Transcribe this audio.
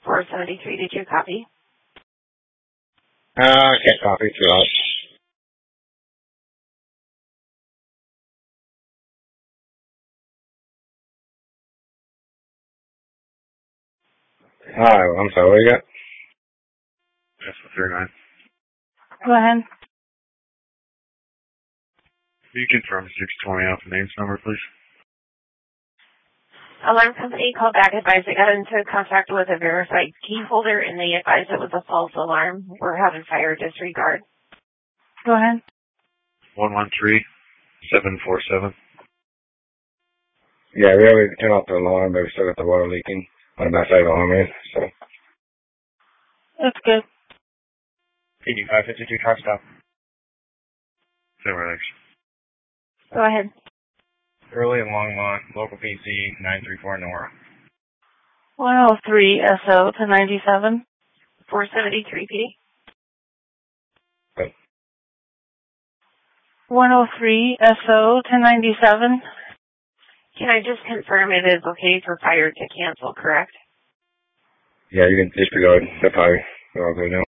473, did you copy? I can't copy too loud. Hi, I'm sorry, what you got? That's the 39. Go ahead. Can you confirm 620 off the name's number, please? Alarm company called back, advised they got into contact with a verified key holder, and they advised it was a false alarm. We're having fire disregard. Go ahead. 113747. Yeah, we already turned off the alarm, but we still got the water leaking on the back side of the alarm is, so. That's good. PD 552 truck stop. Silver Lakes. Go ahead. Early and Longmont, local PC 934 Nora. 103 SO to 97. 473, PD. Okay. 103 SO to 97. Can I just confirm it is okay for fire to cancel, correct? Yeah, you can disregard. They're probably all good now.